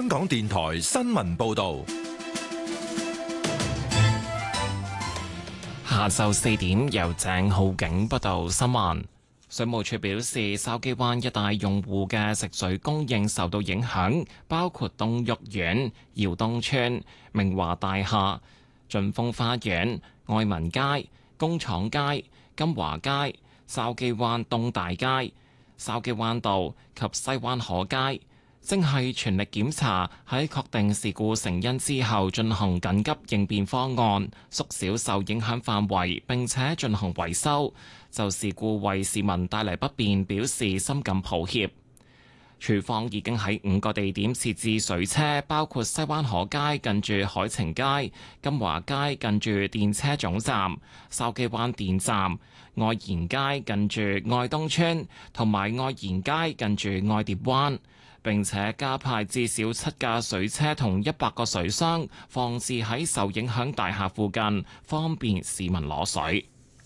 香港電台新聞報道。 下晝4點，由鄭浩景報道新聞。水務署表示，筲箕灣一帶用戶嘅食水供應受到影響，包括東旭苑、耀東村、明華大廈、駿豐花園、愛民街、工廠街、金華街、筲箕灣東大街、筲箕灣道及西灣河街。正係全力檢查，喺確定事故成因之後，進行緊急應變方案，縮小受影響範圍，並且進行維修。就事故為市民帶嚟不便，表示深感抱歉。署方已經喺5個地點設置水車，包括西灣河街近住海晴街、金華街近住電車總站、筲箕灣電站、愛賢街近住愛東村同埋愛賢街近住愛蝶灣。並且加派至少7架水車同100個水箱，放置喺受影響大廈附近，方便市民攞水。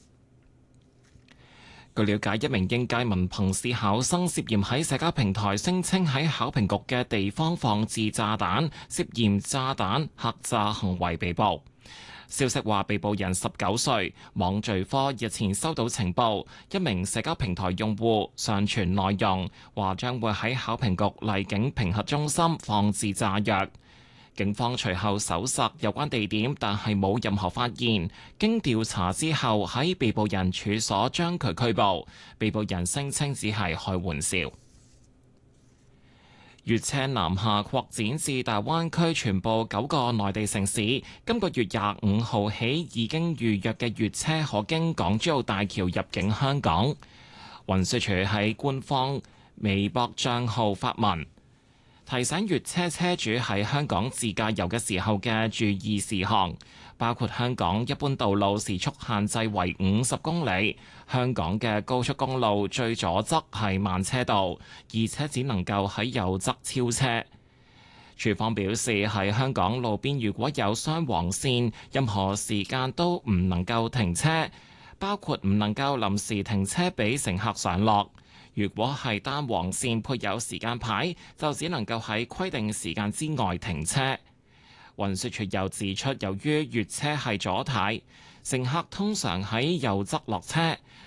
據了解，一名應屆文憑試考生涉嫌喺社交平台聲稱喺考評局嘅地方放置炸彈，涉嫌炸彈嚇詐行為被捕。消息話，被捕人19歲，網罪科日前收到情報，一名社交平台用戶上傳內容，話將會喺考評局荔景評核中心放置炸藥。警方隨後搜索有關地點，但係冇任何發現。經調查之後，喺被捕人處所將佢拘捕。被捕人聲稱只係開玩笑。粵車南下擴展至大灣區全部9個內地城市，今個月25號起已經預約嘅粵車可經港珠澳大橋入境香港。運輸署喺官方微博帳號發文，提醒粵車車主喺香港自駕遊嘅時候嘅注意事項，包括香港一般道路時速限制為50公里，香港嘅高速公路最左側係慢車道，而且只能夠喺右側超車。署方表示，喺香港路邊如果有雙黃線，任何時間都唔能夠停車，包括唔能夠臨時停車俾乘客上落。如果係單黃線配有時間牌，就只能夠喺規定時間之外停車。運輸署又指出，由於粵車係左軚，乘客通常喺右側落車，